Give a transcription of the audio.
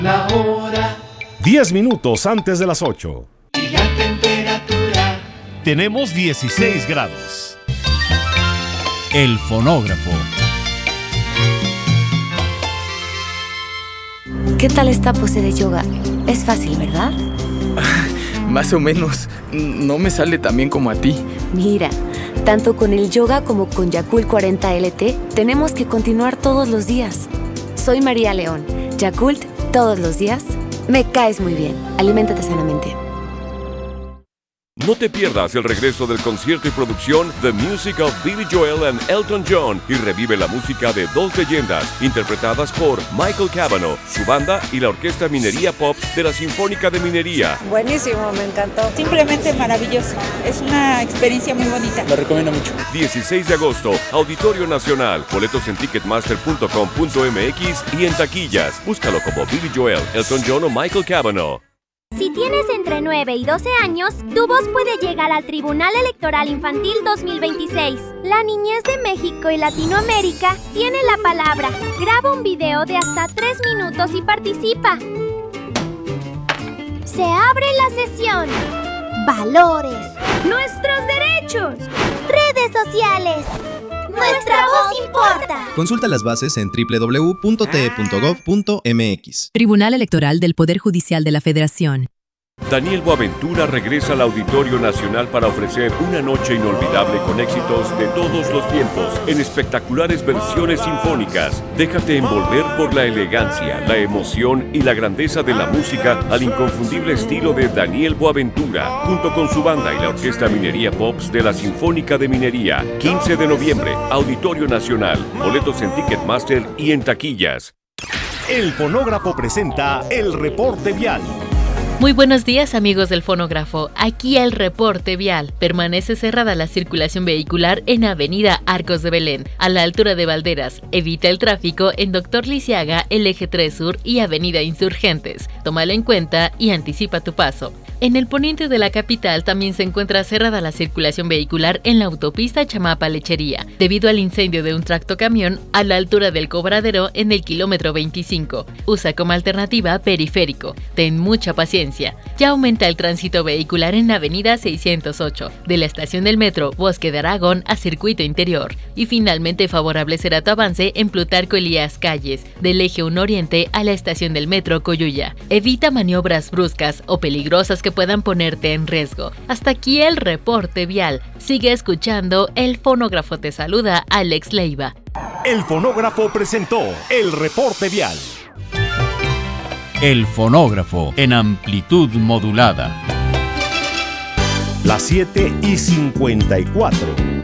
La hora. 10 minutos antes de las 8. Y la temperatura. Tenemos 16 grados. El fonógrafo. ¿Qué tal esta pose de yoga? Es fácil, ¿verdad? Más o menos. No me sale tan bien como a ti. Mira, tanto con el yoga como con Yakult 40 LT, tenemos que continuar todos los días. Soy María León. Yakult, todos los días. Me caes muy bien. Aliméntate sanamente. No te pierdas el regreso del concierto y producción The Music of Billy Joel and Elton John y revive la música de dos leyendas interpretadas por Michael Cavanaugh, su banda y la Orquesta Minería Pops de la Sinfónica de Minería. Buenísimo, me encantó. Simplemente maravilloso. Es una experiencia muy bonita. Lo recomiendo mucho. 16 de agosto, Auditorio Nacional. Boletos en ticketmaster.com.mx y en taquillas. Búscalo como Billy Joel, Elton John o Michael Cavanaugh. Si tienes entre 9 y 12 años, tu voz puede llegar al Tribunal Electoral Infantil 2026. La niñez de México y Latinoamérica tiene la palabra. Graba un video de hasta 3 minutos y participa. Se abre la sesión. Valores. Nuestros derechos. Redes sociales. ¡Nuestra voz importa! Consulta las bases en www.te.gov.mx. Tribunal Electoral del Poder Judicial de la Federación. Daniel Boaventura regresa al Auditorio Nacional para ofrecer una noche inolvidable con éxitos de todos los tiempos en espectaculares versiones sinfónicas. Déjate envolver por la elegancia, la emoción y la grandeza de la música al inconfundible estilo de Daniel Boaventura, junto con su banda y la Orquesta Minería Pops de la Sinfónica de Minería. 15 de noviembre, Auditorio Nacional. Boletos en Ticketmaster y en taquillas. El fonógrafo presenta el reporte vial. Muy buenos días, amigos del fonógrafo. Aquí el reporte vial. Permanece cerrada la circulación vehicular en Avenida Arcos de Belén, a la altura de Valderas. Evita el tráfico en Doctor Lisiaga, el Eje 3 Sur y Avenida Insurgentes. Tómalo en cuenta y anticipa tu paso. En el poniente de la capital también se encuentra cerrada la circulación vehicular en la autopista Chamapa-Lechería, debido al incendio de un tractocamión a la altura del Cobradero en el kilómetro 25. Usa como alternativa periférico. Ten mucha paciencia. Ya aumenta el tránsito vehicular en la avenida 608, de la estación del metro Bosque de Aragón a Circuito Interior. Y finalmente favorable será tu avance en Plutarco Elías Calles, del eje 1 Oriente a la estación del metro Coyuya. Evita maniobras bruscas o peligrosas que puedan ponerte en riesgo. Hasta aquí el reporte vial. Sigue escuchando, el fonógrafo te saluda, Alex Leiva. El fonógrafo presentó el reporte vial. El fonógrafo en amplitud modulada. Las 7:54.